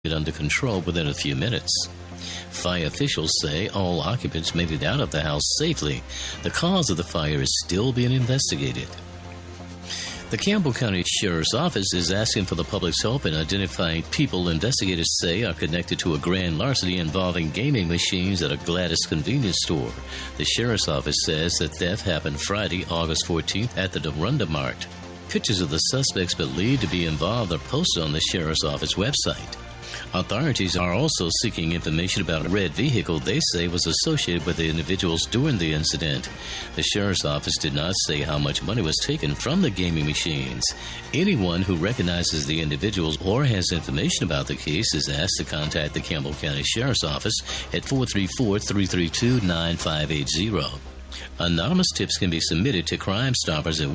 under control within a few minutes. Fire officials say all occupants made it out of the house safely. The cause of the fire is still being investigated. The Campbell County Sheriff's Office is asking for the public's help in identifying people investigators say are connected to a grand larceny involving gaming machines at a Gladys convenience store. The Sheriff's Office says the theft happened Friday, August 14th at the Doronda Mart. Pictures of the suspects believed to be involved are posted on the Sheriff's Office website. Authorities are also seeking information about a red vehicle they say was associated with the individuals during the incident. The Sheriff's Office did not say how much money was taken from the gaming machines. Anyone who recognizes the individuals or has information about the case is asked to contact the Campbell County Sheriff's Office at 434-332-9580. Anonymous tips can be submitted to Crime Stoppers at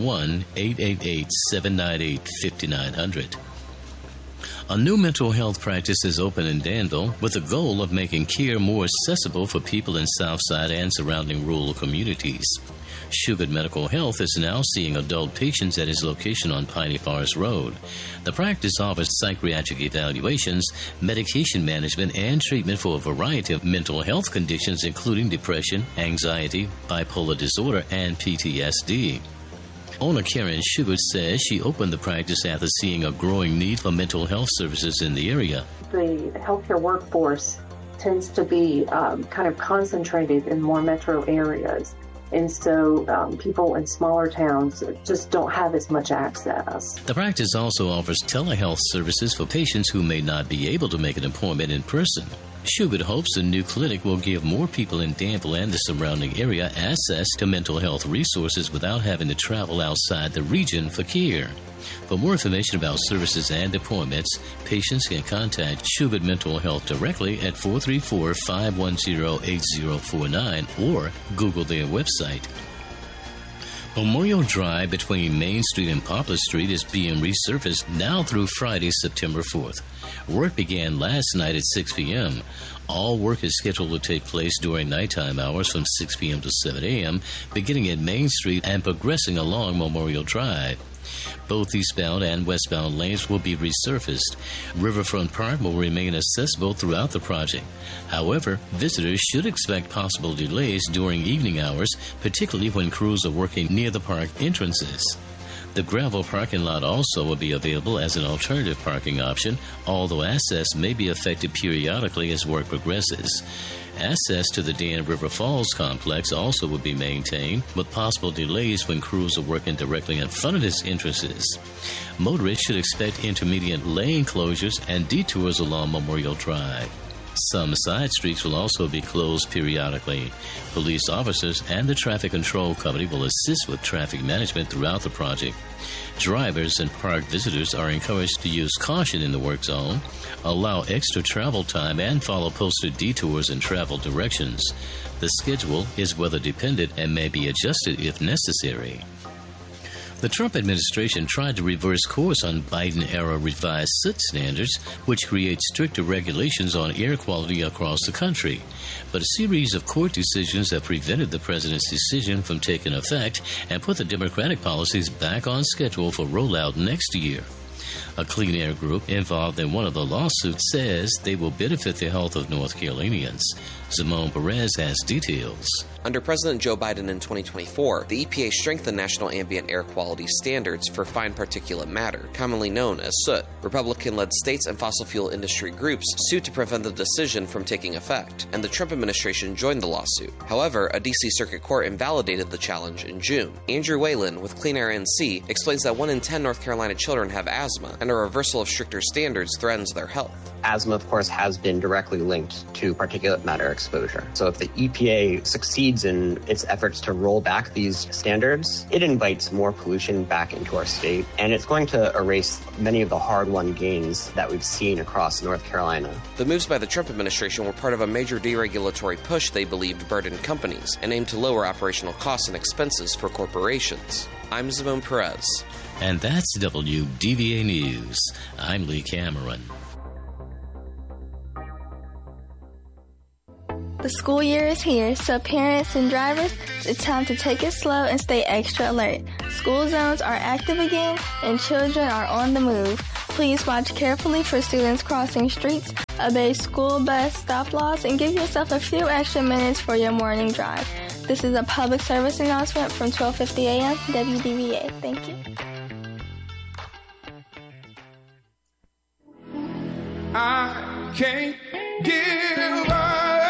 1-888-798-5900. A new mental health practice is open in Danville with the goal of making care more accessible for people in Southside and surrounding rural communities. Shugart Medical Health is now seeing adult patients at its location on Piney Forest Road. The practice offers psychiatric evaluations, medication management, and treatment for a variety of mental health conditions including depression, anxiety, bipolar disorder, and PTSD. Owner Karen Shugart says she opened the practice after seeing a growing need for mental health services in the area. The healthcare workforce tends to be kind of concentrated in more metro areas. And so people in smaller towns just don't have as much access. The practice also offers telehealth services for patients who may not be able to make an appointment in person. Shugart hopes the new clinic will give more people in Danville and the surrounding area access to mental health resources without having to travel outside the region for care. For more information about services and appointments, patients can contact Shugart Mental Health directly at 434-510-8049 or Google their website. Memorial Drive between Main Street and Poplar Street is being resurfaced now through Friday, September 4th. Work began last night at 6 p.m. All work is scheduled to take place during nighttime hours from 6 p.m. to 7 a.m., beginning at Main Street and progressing along Memorial Drive. Both eastbound and westbound lanes will be resurfaced. Riverfront Park will remain accessible throughout the project. However, visitors should expect possible delays during evening hours, particularly when crews are working near the park entrances. The gravel parking lot also will be available as an alternative parking option, although access may be affected periodically as work progresses. Access to the Dan River Falls complex also will be maintained, with possible delays when crews are working directly in front of its entrances. Motorists should expect intermediate lane closures and detours along Memorial Drive. Some side streets will also be closed periodically. Police officers and the traffic control company will assist with traffic management throughout the project. Drivers and park visitors are encouraged to use caution in the work zone, allow extra travel time, and follow posted detours and travel directions. The schedule is weather dependent and may be adjusted if necessary. The Trump administration tried to reverse course on Biden-era revised soot standards, which create stricter regulations on air quality across the country. But a series of court decisions have prevented the president's decision from taking effect and put the Democratic policies back on schedule for rollout next year. A clean air group involved in one of the lawsuits says they will benefit the health of North Carolinians. Simone Perez has details. Under President Joe Biden in 2024, the EPA strengthened national ambient air quality standards for fine particulate matter, commonly known as soot. Republican-led states and fossil fuel industry groups sued to prevent the decision from taking effect, and the Trump administration joined the lawsuit. However, a D.C. Circuit Court invalidated the challenge in June. Andrew Whalen with Clean Air NC explains that 1 in 10 North Carolina children have asthma, and a reversal of stricter standards threatens their health. Asthma, of course, has been directly linked to particulate matter exposure. So if the EPA succeeds in its efforts to roll back these standards, it invites more pollution back into our state, and it's going to erase many of the hard-won gains that we've seen across North Carolina. The moves by the Trump administration were part of a major deregulatory push they believed burdened companies and aimed to lower operational costs and expenses for corporations. I'm Simone Perez. And that's WDVA News. I'm Lee Cameron. The school year is here, so parents and drivers, it's time to take it slow and stay extra alert. School zones are active again, and children are on the move. Please watch carefully for students crossing streets, obey school bus stop laws, and give yourself a few extra minutes for your morning drive. This is a public service announcement from 1250 a.m. WDVA. Thank you. I can't give up.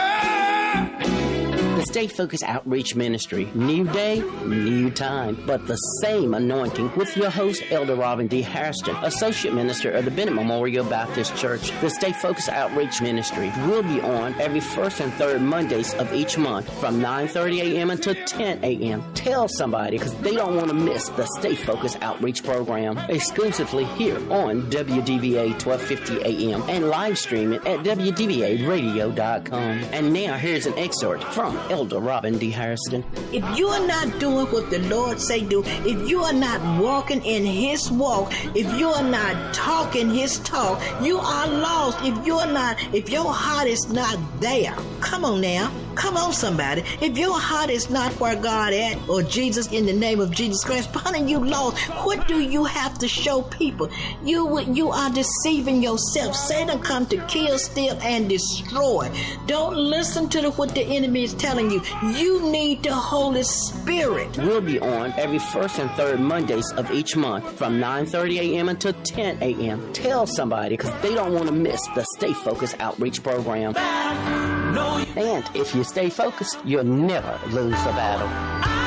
The Stay Focused Outreach Ministry. New day, new time, but the same anointing with your host, Elder Robin D. Harrison, Associate Minister of the Bennett Memorial Baptist Church. The Stay Focused Outreach Ministry will be on every first and third Mondays of each month from 9:30 a.m. until 10 a.m. Tell somebody because they don't want to miss the Stay Focused Outreach program exclusively here on WDVA 1250 a.m. and live stream it at WDVAradio.com. And now here's an excerpt from Elder Robin D. Harrison. If you are not doing what the Lord say do, if you are not walking in His walk, if you are not talking His talk, you are lost. If your heart is not there, come on now. Come on, somebody. If your heart is not where God at, or Jesus, in the name of Jesus Christ, honey, you lost. What do you have to show people? You are deceiving yourself. Satan come to kill, steal, and destroy. Don't listen to what the enemy is telling you. You need the Holy Spirit. We'll be on every first and third Mondays of each month from 9:30 a.m. until 10 a.m. Tell somebody because they don't want to miss the Stay Focused Outreach program. And if you stay focused, you'll never lose a battle.